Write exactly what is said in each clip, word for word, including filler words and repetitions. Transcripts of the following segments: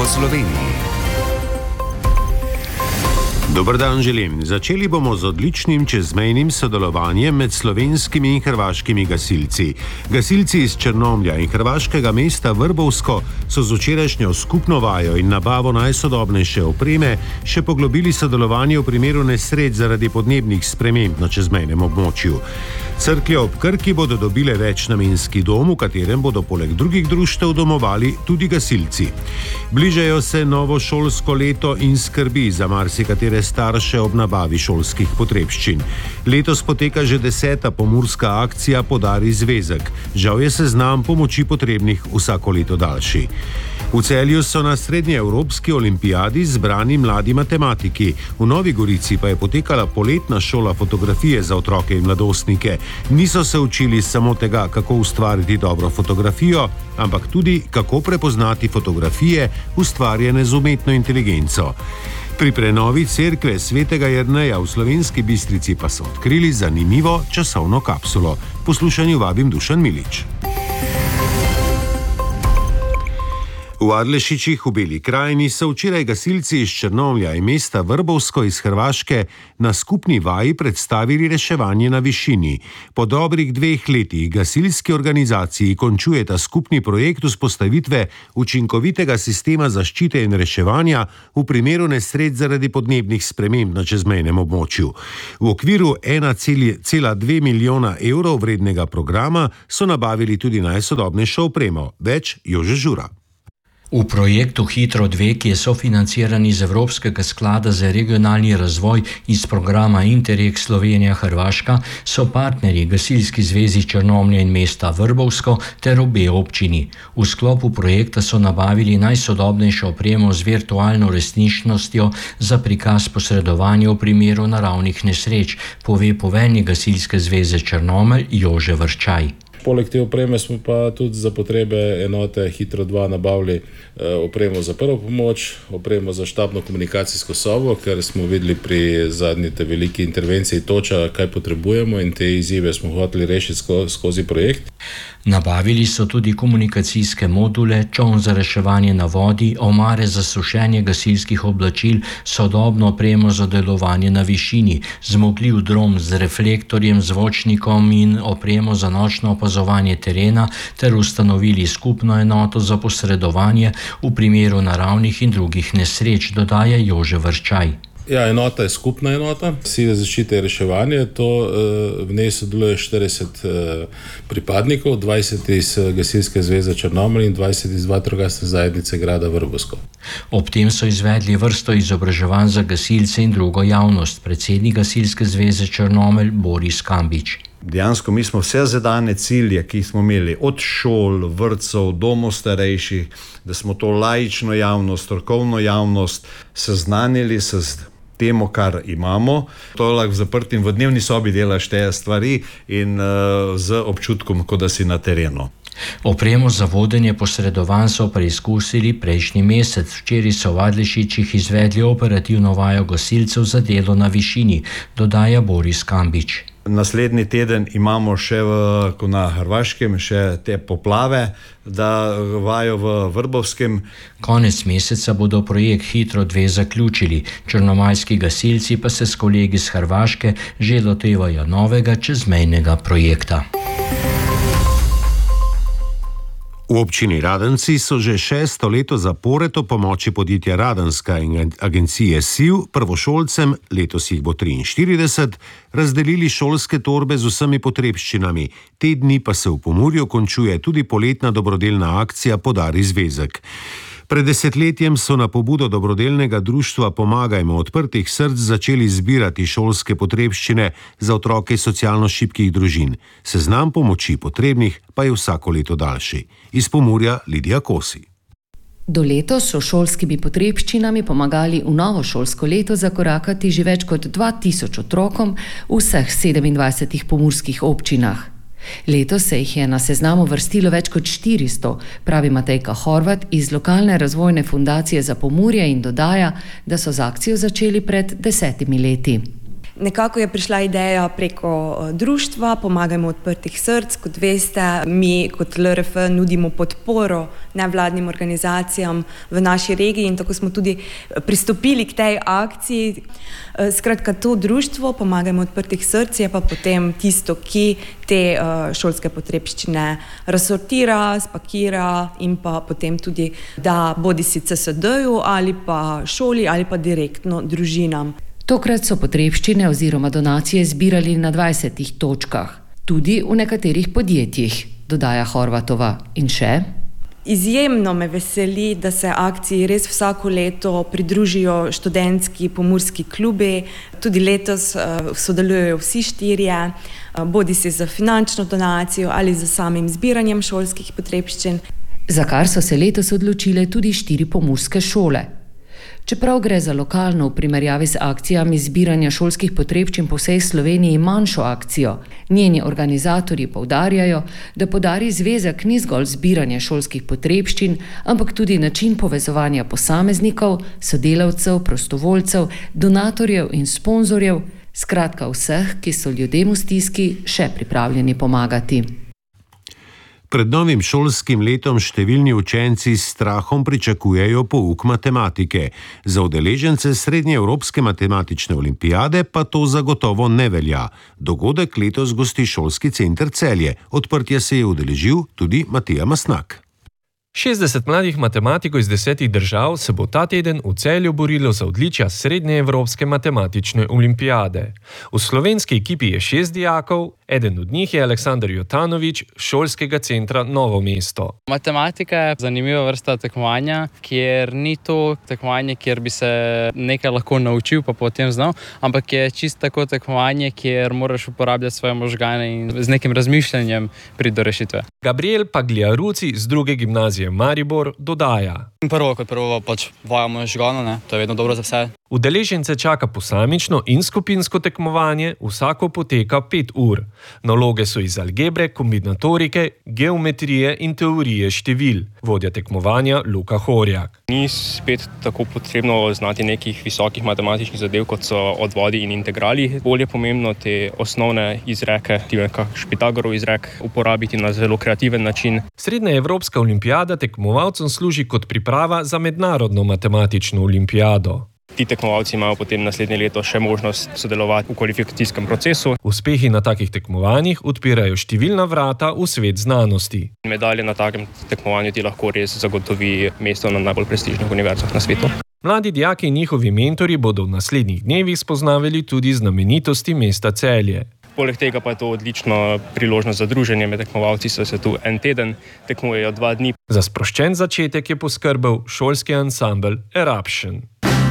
po Sloveniji. Dober dan želim. Začeli bomo z odličnim čezmejnim sodelovanjem med slovenskimi in hrvaškimi gasilci. Gasilci iz Črnomlja in hrvaškega mesta Vrbovsko so z včerajšnjo skupno vajo in nabavo najsodobnejše opreme še poglobili sodelovanje v primeru nesreč zaradi podnebnih sprememb na čezmejnem območju. Cerklje ob Krki bodo dobile večnamenski dom, v katerem bodo poleg drugih društev domovali tudi gasilci. Bližajo se novo šolsko leto in skrbi za marsikatere starše ob nabavi šolskih potrebščin. Letos poteka že deseta pomurska akcija Podari zvezek. Žal je seznam pomoči potrebnih vsako leto daljši. V Celju so na srednjeevropski olimpijadi zbrani mladi matematiki. V Novi Gorici pa je potekala poletna šola fotografije za otroke in mladostnike. Niso se učili samo tega, kako ustvariti dobro fotografijo, ampak tudi, kako prepoznati fotografije, ustvarjene z umetno inteligenco. Pri prenovi cerkve svetega Jerneja v Slovenski Bistrici pa so odkrili zanimivo časovno kapsulo. Poslušanju vabim Dušan Milič. V Adlešičih v Beli krajini so včeraj gasilci iz Črnomlja in mesta Vrbovsko iz Hrvaške na skupni vaji predstavili reševanje na višini. Po dobrih dveh letih gasilski organizaciji končujeta skupni projekt vzpostavitve učinkovitega sistema zaščite in reševanja v primeru nesreč zaradi podnebnih sprememb na čezmejnem območju. V okviru ena cela dve milijona evrov vrednega programa so nabavili tudi najsodobnejšo opremo. Več Jože Žura. V projektu Hitro dve, ki je sofinanciran iz Evropskega sklada za regionalni razvoj iz programa Interreg Slovenija-Hrvaška, so partnerji Gasilski zvezi Črnomlja in mesta Vrbovsko ter obe občini. V sklopu projekta so nabavili najsodobnejšo opremo z virtualno resničnostjo za prikaz posredovanja v primeru naravnih nesreč, pove poveljnik Gasilske zveze Črnomelj Jože Vrčaj. Poleg te opreme smo pa tudi za potrebe enote Hitro dva nabavili opremo za prvo pomoč, opremo za štabno-komunikacijsko sobo, ker smo videli pri zadnji te veliki intervenciji toča, kaj potrebujemo, in te izzive smo hoteli rešiti sko, skozi projekt. Nabavili so tudi komunikacijske module, čoln za reševanje na vodi, omare za sušenje gasilskih oblačil, sodobno opremo za delovanje na višini, zmogljiv dron z reflektorjem, zvočnikom in opremo za nočno opazovanje terena ter ustanovili skupno enoto za posredovanje v primeru naravnih in drugih nesreč, dodaja Jože Vrčaj. Ja, enota je skupna enota, sile zaščite in reševanje, to v njej sodeluje štirideset pripadnikov, dvajset iz Gasilske zveze Črnomelj in dvajset iz vatrogasne zajednice grada Vrbovsko. Ob tem so izvedli vrsto izobraževanj za gasilce in drugo javnost, predsednik Gasilske zveze Črnomelj Boris Kambič. Dejansko mi smo vse zadane cilje, ki smo imeli od šol, vrtcev, domov starejših, da smo to laično javnost, strokovno javnost seznanili s temo, kar imamo. To lahko zaprtim v dnevni sobi delaš te stvari in uh, z občutkom, kot da si na terenu. Opremo za vodenje posredovanj so preizkusili prejšnji mesec. Včeraj so v Adlešičih izvedli operativno vajo gasilcev za delo na višini, dodaja Boris Kambič. Naslednji teden imamo še v, na Hrvaškem še te poplave, da vajo v Vrbovskem. Konec meseca bodo projekt Hitro dve zaključili. Črnomaljski gasilci pa se s kolegi z Hrvaške že lotevajo novega čezmejnega projekta. V občini Radenci so že šesto leto zapored ob pomoči podjetja Radenska in agencije S I V prvošolcem, letos jih bo triinštirideset, razdelili šolske torbe z vsemi potrebščinami. Te dni pa se v Pomurju končuje tudi poletna dobrodelna akcija Podari zvezek. Pred desetletjem so na pobudo dobrodelnega društva Pomagajmo odprtih src začeli zbirati šolske potrebščine za otroke socialno šibkih družin. Seznam pomoči potrebnih pa je vsako leto daljši. Iz Pomurja Lidija Kosi. Do letos so šolskimi potrebščinami pomagali v novo šolsko leto zakorakati že več kot dva tisoč otrokom v vseh sedemindvajsetih pomurskih občinah. Letos se jih je na seznamu vrstilo več kot štiristo, pravi Matejka Horvat iz lokalne razvojne fundacije za Pomurje in dodaja, da so z akcijo začeli pred desetimi leti. Nekako je prišla ideja preko društva Pomagajmo odprtih src. Kot veste, mi kot L R F nudimo podporo nevladnim organizacijam v naši regiji in tako smo tudi pristopili k tej akciji. Skratka, to društvo Pomagajmo odprtih src je pa potem tisto, ki te šolske potrebščine razsortira, spakira in pa potem tudi da bodisi C S D-ju ali pa šoli ali pa direktno družinam. Tokrat so potrebščine oziroma donacije zbirali na dvajsetih točkah, tudi v nekaterih podjetjih, dodaja Horvatova. In še? Izjemno me veseli, da se akciji res vsako leto pridružijo študentski pomurski klubi. Tudi letos uh, sodelujejo vsi štirje, uh, bodisi za finančno donacijo ali za samim zbiranjem šolskih potrebščin. Za kar so se letos odločile tudi štiri pomurske šole. Čeprav gre za lokalno v primerjavi z akcijami zbiranja šolskih potrebščin po vsej Sloveniji manjšo akcijo, njeni organizatorji poudarjajo, da Podari zvezek ni zgolj zbiranje šolskih potrebščin, ampak tudi način povezovanja posameznikov, sodelavcev, prostovoljcev, donatorjev in sponzorjev, skratka vseh, ki so ljudem v stiski še pripravljeni pomagati. Pred novim šolskim letom številni učenci s strahom pričakujejo pouk matematike. Za udeležence Srednjeevropske matematične olimpijade pa to zagotovo ne velja. Dogodek letos gosti šolski center Celje. Odprtja se je udeležil tudi Matija Masnak. šestdeset mladih matematikov iz desetih držav se bo ta teden v Celju borilo za odličja Srednjeevropske matematične olimpijade. V slovenski ekipi je šest dijakov, eden od njih je Aleksander Jotanovič, šolskega centra Novo mesto. Matematika je zanimiva vrsta tekmovanja, kjer ni to tekmovanje, kjer bi se nekaj lahko naučil pa potem znal, ampak je čisto tako tekmovanje, kjer moraš uporabljati svoje možgane in z nekim razmišljanjem priti do rešitve. Gabriel Pagliaruci z druge gimnazije Maribor dodaja. Prvo kot prvo pač vajamo možgane, ne? To je vedno dobro za vse. Udeležence čaka posamično in skupinsko tekmovanje, vsako poteka pet ur. Naloge so iz algebre, kombinatorike, geometrije in teorije števil. Vodja tekmovanja Luka Horjak. Ni spet tako potrebno znati nekih visokih matematičnih zadev, kot so odvodi in integrali. Bolje pomembno te osnovne izreke, kakšen Pitagorov izrek, uporabiti na zelo kreativen način. Srednjeevropska olimpijada tekmovalcem služi kot priprava za mednarodno matematično olimpijado. Ti tekmovalci imajo potem naslednje leto še možnost sodelovati v kvalifikacijskem procesu. Uspehi na takih tekmovanjih odpirajo številna vrata v svet znanosti. Medalje na takem tekmovanju ti lahko res zagotovi mesto na najbolj prestižnih univerzah na svetu. Mladi dijaki in njihovi mentori bodo v naslednjih dnevih spoznavali tudi znamenitosti mesta Celje. Poleg tega pa je to odlična priložnost za druženje med tekmovalci, so se tu en teden, tekmujejo dva dni. Za sproščen začetek je poskrbel šolski ansambel Eruption.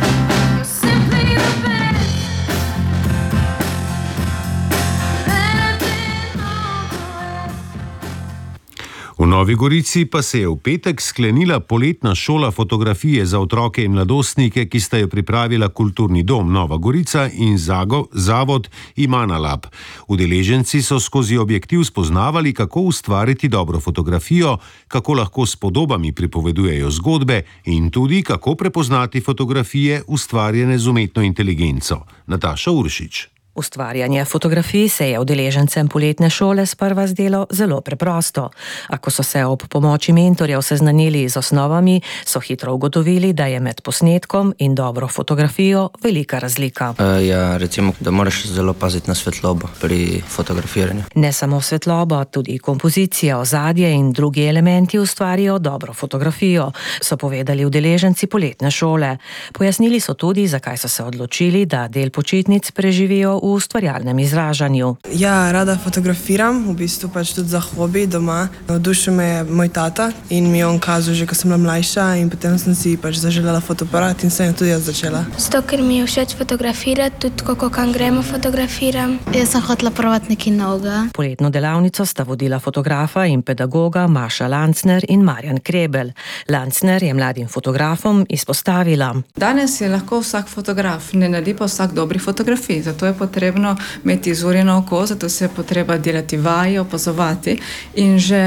V Novi Gorici pa se je v petek sklenila poletna šola fotografije za otroke in mladostnike, ki sta jo pripravila Kulturni dom Nova Gorica in Zago, Zavod Imanalab. Udeleženci so skozi objektiv spoznavali, kako ustvariti dobro fotografijo, kako lahko s podobami pripovedujejo zgodbe in tudi, kako prepoznati fotografije ustvarjene z umetno inteligenco. Nataša Uršič. Ustvarjanje fotografij se je udeležencem poletne šole sprva zdelo zelo preprosto. A ko so se ob pomoči mentorjev seznanili z osnovami, so hitro ugotovili, da je med posnetkom in dobro fotografijo velika razlika. Uh, ja, recimo, da moraš zelo paziti na svetlobo pri fotografiranju. Ne samo svetlobo, tudi kompozicija, ozadje in drugi elementi ustvarijo dobro fotografijo, so povedali udeleženci poletne šole. Pojasnili so tudi, zakaj so se odločili, da del počitnic preživijo v ustvarjalnem izražanju. Ja, rada fotografiram, v bistvu pač tudi za hobi doma. Navdušil me je moj tata in mi je on kazal že, ko sem bila mlajša in potem sem si pač zaželela fotoaparat in sem tudi jaz začela. Zato, ker mi je všeč fotografirati, tudi kako kam gremo fotografiram. Jaz sem hotela provati nekaj novega. Poletno delavnico sta vodila fotografa in pedagoga Maša Lancner in Marjan Krebel. Lancner je mladim fotografom izpostavila. Danes je lahko vsak fotograf, ne naredi pa vsak dobri fotografij, zato je potrebno imeti izurjeno oko, zato se je potreba delati vaje, opazovati in že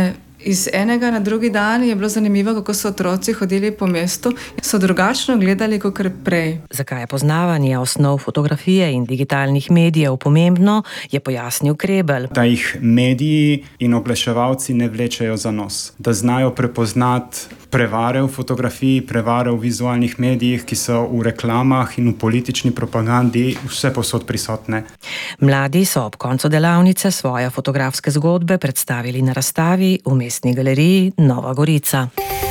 Iz enega na drugi dan je bilo zanimivo, kako so otroci hodili po mestu in so drugačno gledali kot prej. Zakaj je poznavanje osnov fotografije in digitalnih medijev pomembno, je pojasnil Krebel. Da jih mediji in oglaševalci ne vlečejo za nos. Da znajo prepoznati prevare v fotografiji, prevare v vizualnih medijih, ki so v reklamah in v politični propagandi vse posod prisotne. Mladi so ob koncu delavnice svoje fotografske zgodbe predstavili na razstavi v Mestni galeriji Nova Gorica.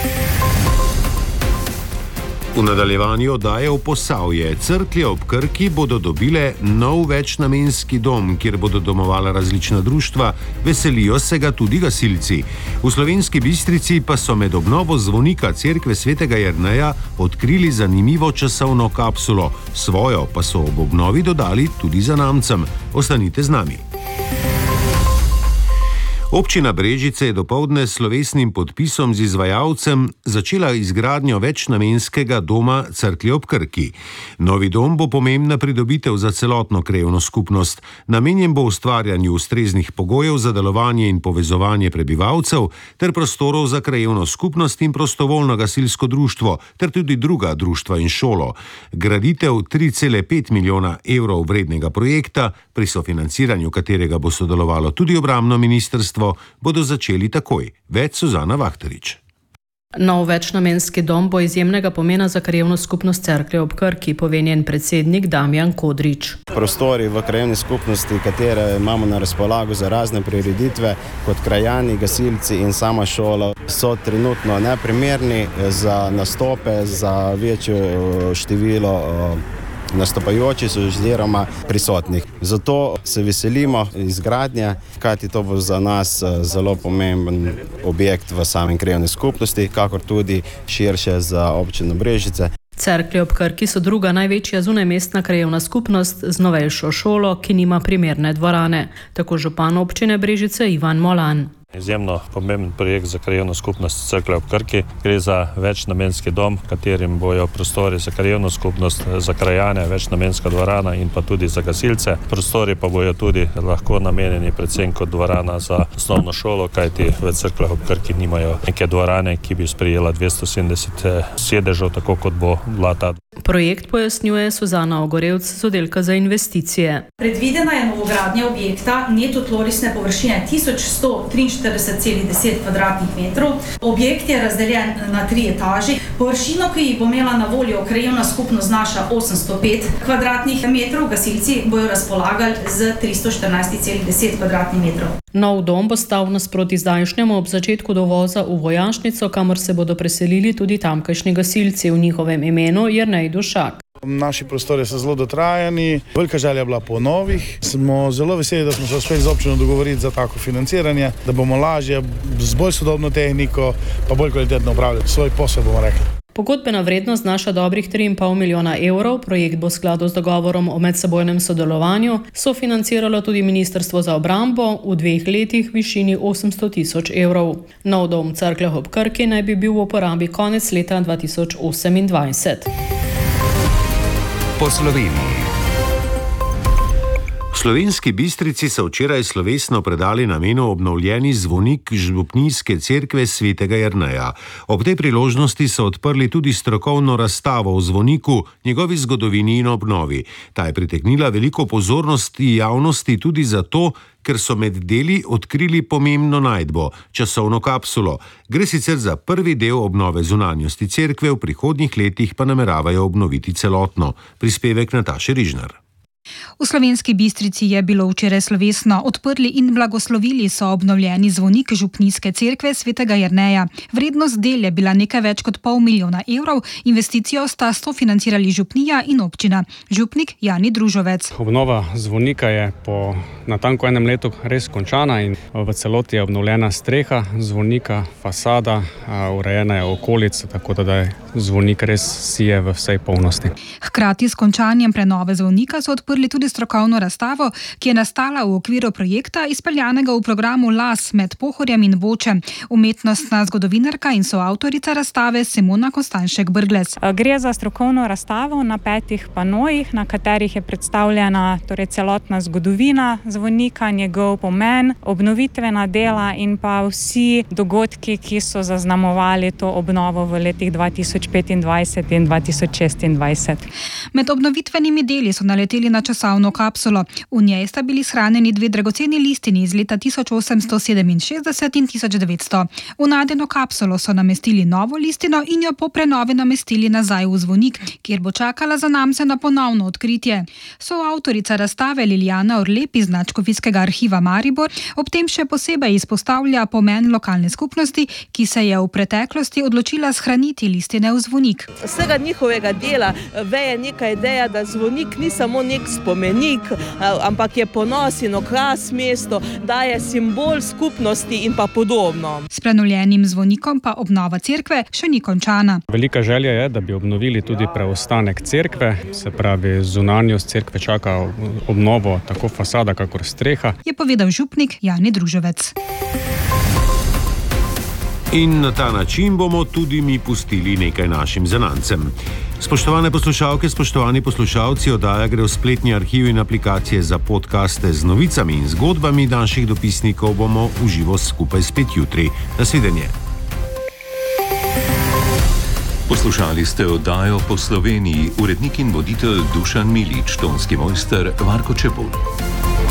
V nadaljevanju oddaje v Posavje. Cerklje ob Krki bodo dobile nov večnamenski dom, kjer bodo domovala različna društva, veselijo se ga tudi gasilci. V Slovenski Bistrici pa so med obnovo zvonika cerkve svetega Jerneja odkrili zanimivo časovno kapsulo. Svojo pa so ob obnovi dodali tudi zanamcem. Ostanite z nami. Občina Brežice je dopoldne s slovesnim podpisom z izvajalcem začela izgradnjo večnamenskega doma Cerklje ob Krki. Novi dom bo pomembna pridobitev za celotno krajevno skupnost. Namenjen bo ustvarjanju ustreznih pogojev za delovanje in povezovanje prebivalcev ter prostorov za krajevno skupnost in prostovoljno gasilsko društvo ter tudi druga društva in šolo. Graditev tri cele pet milijona evrov vrednega projekta, pri sofinanciranju katerega bo sodelovalo tudi obrambno ministrstvo, bodo začeli takoj. Več Suzana Vahtarič. Nov večnamenski dom bo izjemnega pomena za krajevno skupnost Cerklje ob Krki, pove njen predsednik Damjan Kodrič. Prostori v krajevni skupnosti, katere imamo na razpolago za razne prireditve, kot krajani, gasilci in sama šola, so trenutno neprimerni za nastope, za večje število nastopajoči so oziroma prisotnih. Zato se veselimo izgradnje, kajti to bo za nas zelo pomemben objekt v samem krajevni skupnosti, kakor tudi širše za občino Brežice. Cerklje ob Krki so druga največja zunajmestna krajevna skupnost z novejšo šolo, ki nima primerne dvorane. Tako župan občine Brežice Ivan Molan. Izjemno pomemben projekt za krajevno skupnost Cerklje ob Krki. Gre za večnamenski dom, v katerem bojo prostori za krajevno skupnost, za krajane, večnamenska dvorana in pa tudi za gasilce. Prostori pa bojo tudi lahko namenjeni predvsem kot dvorana za osnovno šolo, kajti v Cerkljah ob Krki nimajo neke dvorane, ki bi sprejela dvesto sedemdeset sedežev, tako kot bo bila ta. Projekt pojasnjuje Suzana Ogorevc z oddelka za investicije. Predvidena je novogradnja objekta neto tlorisne površine tisoč sto triinštirideset celih deset kvadratnih metrov. Objekt je razdeljen na tri etaži. Površino, ki jih bo imela na voljo krajevna skupnost, znaša osemsto pet kvadratnih metrov, gasilci bojo razpolagali z tristo štirinajst celih deset kvadratnih metrov. Nov dom bo stal nasproti zdajšnjemu ob začetku dovoza v vojašnico, kamor se bodo preselili tudi tamkajšnji gasilci, v njihovem imenu Jernej Dušak. Naši prostori so zelo dotrajani, velika želja je bila po novih. Smo zelo veseli, da smo se uspeli z občino dogovoriti za tako financiranje, da bomo lažje, z bolj sodobno tehniko, pa bolj kvalitetno upravljali svoj posel, bomo rekli. Pogodbena vrednost znaša dobrih tri in pol milijona evrov. Projekt bo v skladu z dogovorom o medsebojnem sodelovanju sofinanciralo tudi Ministrstvo za obrambo v dveh letih v višini osemsto tisoč evrov. Nov dom Cerklje ob Krki naj bi bil v uporabi konec leta dva tisoč osemindvajset. Po Sloveniji. V Slovenski Bistrici so včeraj slovesno predali namenu obnovljeni zvonik župnijske cerkve svetega Jerneja. Ob tej priložnosti so odprli tudi strokovno razstavo o zvoniku, njegovi zgodovini in obnovi. Ta je pritegnila veliko pozornosti javnosti tudi zato, ker so med deli odkrili pomembno najdbo, časovno kapsulo. Gre sicer za prvi del obnove zunanjosti cerkve, v prihodnjih letih pa nameravajo obnoviti celotno. Prispevek Nataše Rižnar. V Slovenski Bistrici je bilo včeraj slovesno odprli in blagoslovili so obnovljeni zvonik župnijske cerkve svetega Jerneja. Vrednost del je bila nekaj več kot pol milijona evrov, investicijo sta sofinancirali župnija in občina. Župnik Jani Družovec. Obnova zvonika je po natanko enem letu res končana in v celoti je obnovljena streha zvonika, fasada, urejena je okolica, tako da je zvonik res sije v vsej polnosti. Hkrati s končanjem prenove zvonika so odprli odprli tudi strokovno razstavo, ki je nastala v okviru projekta, izpeljanega v programu L A S med Pohorjem in Bočem. Umetnostna zgodovinarka in soavtorica razstave Simona Kostanšek-Brglez. Gre za strokovno razstavo na petih panojih, na katerih je predstavljena torej celotna zgodovina zvonika, njegov pomen, obnovitvena dela in pa vsi dogodki, ki so zaznamovali to obnovo v letih dva tisoč petindvajset in dva tisoč šestindvajset. Med obnovitvenimi deli so naleteli na časovno kapsulo. V njej sta bili shranjeni dve dragoceni listini iz leta tisoč osemsto sedeminšestdeset in tisoč devetsto. V najdeno kapsulo so namestili novo listino in jo po prenovi namestili nazaj v zvonik, kjer bo čakala zanamce na ponovno odkritje. Soavtorica razstave Lilijana Orlep iz Nadškofijskega arhiva Maribor ob tem še posebej izpostavlja pomen lokalne skupnosti, ki se je v preteklosti odločila shraniti listine v zvonik. Vsega njihovega dela veje neka ideja, da zvonik ni samo nek spomenik, ampak je ponos in okras mesto, daje simbol skupnosti in pa podobno. S prenovljenim zvonikom pa obnova cerkve še ni končana. Velika želja je, da bi obnovili tudi preostanek cerkve, se pravi zunanjost cerkve čaka obnovo tako fasada kakor streha, je povedal župnik Jani Druževec. In na ta način bomo tudi mi pustili nekaj našim zanancem. Spoštovane poslušalke, spoštovani poslušalci, oddaja gre v spletni arhiv in aplikacije za podcaste z novicami in zgodbami naših dopisnikov bomo v živo skupaj spet jutri. Nasvidenje. Poslušali ste oddajo Po Sloveniji, urednik in voditelj Dušan Milič, tonski mojster Marko Čepul.